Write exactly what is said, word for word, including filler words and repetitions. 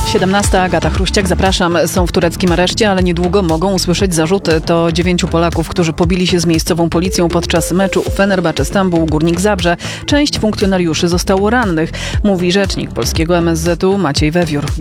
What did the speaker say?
siedemnasta, Agata Chruściak, zapraszam. Są w tureckim areszcie, ale niedługo mogą usłyszeć zarzuty. To dziewięciu Polaków, którzy pobili się z miejscową policją podczas meczu Fenerbahce Stambuł Górnik Zabrze. Część funkcjonariuszy zostało rannych, mówi rzecznik polskiego M S Z u Maciej Wewiór.